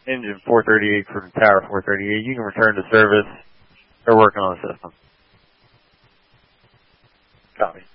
engine 438 from tower 438. You can return to service. They're working on the system. Copy.